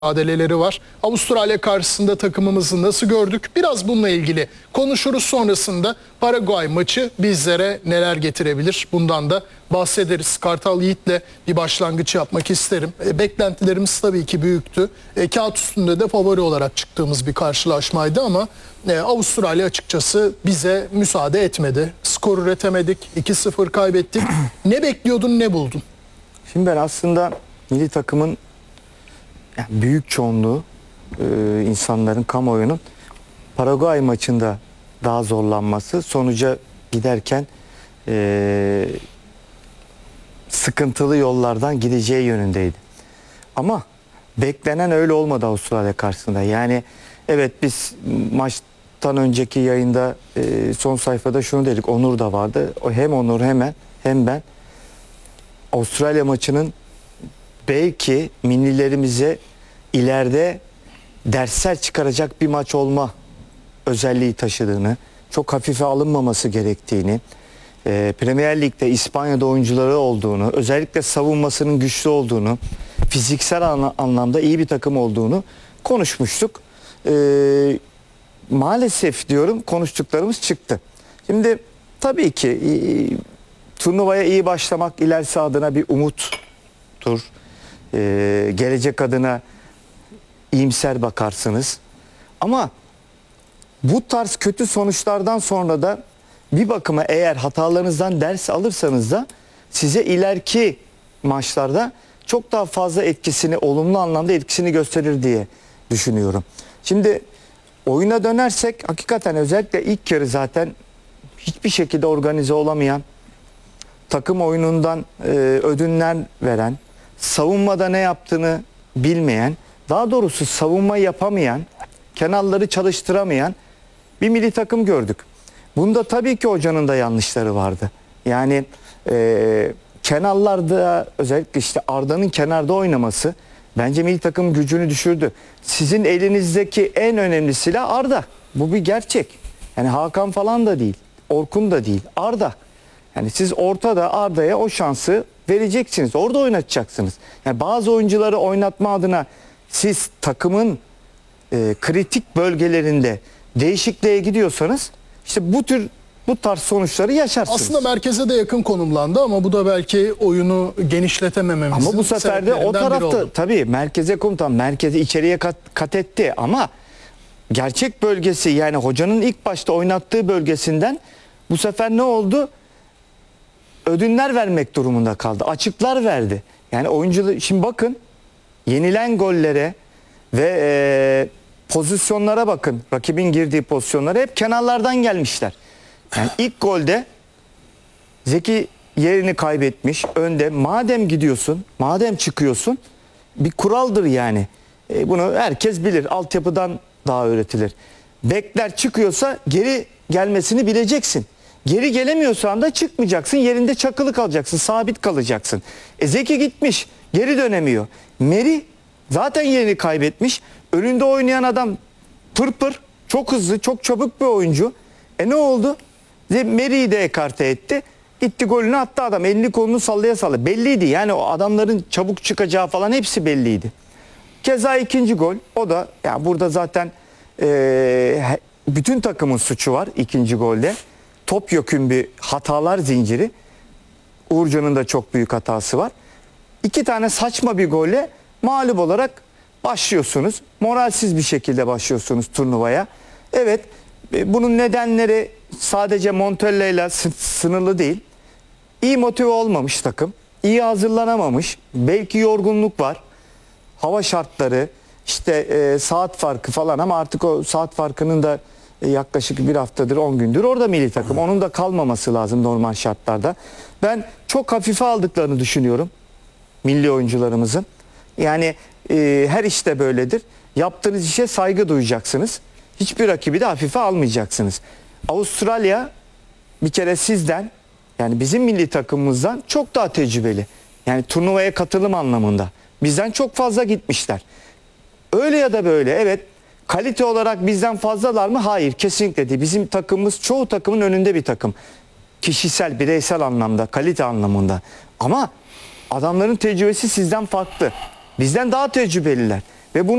mücadeleleri var. Avustralya karşısında takımımızı nasıl gördük? Biraz bununla ilgili konuşuruz. Sonrasında Paraguay maçı bizlere neler getirebilir? Bundan da bahsederiz. Kartal Yiğit'le bir başlangıç yapmak isterim. Beklentilerimiz tabii ki büyüktü. Kağıt üstünde de favori olarak çıktığımız bir karşılaşmaydı ama Avustralya açıkçası bize müsaade etmedi. Skor üretemedik. 2-0 kaybettik. Ne bekliyordun, ne buldun? Şimdi ben aslında milli takımın büyük çoğunluğu insanların, kamuoyunun Paraguay maçında daha zorlanması, sonuca giderken sıkıntılı yollardan gideceği yönündeydi. Ama beklenen öyle olmadı Avustralya karşısında. Yani evet, biz maçtan önceki yayında son sayfada şunu dedik, Onur da vardı. Hem Onur hem ben Avustralya maçının belki millilerimize ileride dersler çıkaracak bir maç olma özelliği taşıdığını, çok hafife alınmaması gerektiğini, Premier Lig'de İspanya'da oyuncuları olduğunu, özellikle savunmasının güçlü olduğunu, fiziksel anlamda iyi bir takım olduğunu konuşmuştuk. Maalesef diyorum, konuştuklarımız çıktı. Şimdi tabii ki turnuvaya iyi başlamak ilerisi adına bir umuttur. Gelecek adına iyimser bakarsınız. Ama bu tarz kötü sonuçlardan sonra da bir bakıma eğer hatalarınızdan ders alırsanız da size ileriki maçlarda çok daha fazla etkisini, olumlu anlamda etkisini gösterir diye düşünüyorum. Şimdi oyuna dönersek hakikaten özellikle ilk yarı zaten hiçbir şekilde organize olamayan, takım oyunundan ödünler veren, savunmada ne yaptığını bilmeyen, daha doğrusu savunma yapamayan, kenarları çalıştıramayan bir milli takım gördük. Bunda tabii ki hocanın da yanlışları vardı. Yani kenarlarda, özellikle işte Arda'nın kenarda oynaması bence milli takım gücünü düşürdü. Sizin elinizdeki en önemli silah Arda. Bu bir gerçek. Yani Hakan falan da değil, Orkun da değil, Arda. Yani siz ortada Arda'ya o şansı vereceksiniz. Orada oynatacaksınız. Yani bazı oyuncuları oynatma adına siz takımın kritik bölgelerinde değişikliğe gidiyorsanız işte bu tarz sonuçları yaşarsınız. Aslında merkeze de yakın konumlandı ama bu da belki oyunu genişletemememizin ama bu sefer de o tarafta tabii merkeze komutan, merkezi içeriye kat etti ama gerçek bölgesi, yani hocanın ilk başta oynattığı bölgesinden bu sefer ne oldu? Ödünler vermek durumunda kaldı. Açıklar verdi. Yani oyuncular, şimdi bakın yenilen gollere ve pozisyonlara bakın. Rakibin girdiği pozisyonlara hep kenarlardan gelmişler. Yani ilk golde Zeki yerini kaybetmiş. Önde, madem gidiyorsun, madem çıkıyorsun, bir kuraldır yani. Bunu herkes bilir. Altyapıdan daha öğretilir. Bekler çıkıyorsa geri gelmesini bileceksin. Geri gelemiyorsan da çıkmayacaksın. Yerinde çakılı kalacaksın. Sabit kalacaksın. Zeki gitmiş. Geri dönemiyor. Meri zaten yerini kaybetmiş. Önünde oynayan adam pırpır. Çok hızlı, çok çabuk bir oyuncu. Ne oldu? Meri'yi de ekarte etti. Gitti golünü attı adam. Elini kolunu sallaya sallaya. Belliydi yani, o adamların çabuk çıkacağı falan hepsi belliydi. Keza ikinci gol. O da yani burada zaten bütün takımın suçu var ikinci golde. Topyekün bir hatalar zinciri. Uğurcan'ın da çok büyük hatası var. İki tane saçma bir golle mağlup olarak başlıyorsunuz. Moralsiz bir şekilde başlıyorsunuz turnuvaya. Evet, bunun nedenleri sadece Montella ile sınırlı değil. İyi motive olmamış takım. İyi hazırlanamamış. Belki yorgunluk var. Hava şartları, işte saat farkı falan, ama artık o saat farkının da yaklaşık bir haftadır, 10 gündür orada milli takım. Onun da kalmaması lazım normal şartlarda. Ben çok hafife aldıklarını düşünüyorum milli oyuncularımızın. Yani her işte böyledir. Yaptığınız işe saygı duyacaksınız. Hiçbir rakibi de hafife almayacaksınız. Avustralya bir kere sizden, yani bizim milli takımımızdan çok daha tecrübeli. Yani turnuvaya katılım anlamında. Bizden çok fazla gitmişler. Öyle ya da böyle, evet, kalite olarak bizden fazlalar mı? Hayır, kesinlikle değil. Bizim takımımız çoğu takımın önünde bir takım. Kişisel, bireysel anlamda, kalite anlamında. Ama adamların tecrübesi sizden farklı. Bizden daha tecrübeliler. ve bunu